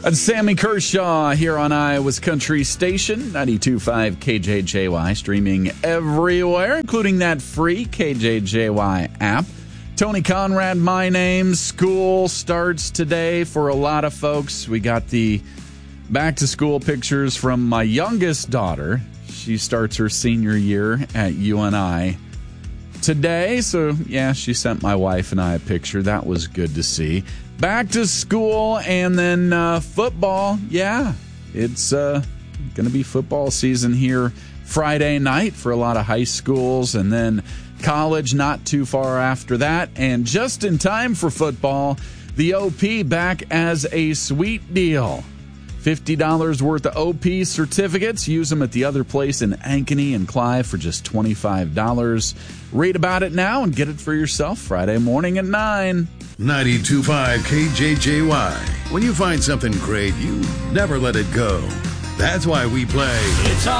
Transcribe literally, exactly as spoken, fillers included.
That's Sammy Kershaw here on Iowa's Country Station, ninety-two point five K J J Y, streaming everywhere, including that free K J J Y app. Tony Conrad, my name. School starts today for a lot of folks. We got the back-to-school pictures from my youngest daughter. She starts her senior year at U N I today. So, yeah, she sent my wife and I a picture. That was good to see. Back to school and then uh, football. Yeah, it's uh, going to be football season here Friday night for a lot of high schools, and then college not too far after that. And just in time for football, the O P back as a sweet deal. fifty dollars worth of O P certificates. Use them at the other place in Ankeny and Clive for just twenty-five dollars. Read about it now and get it for yourself Friday morning at nine. ninety-two point five K J J Y. When you find something great, you never let it go. That's why we play. It's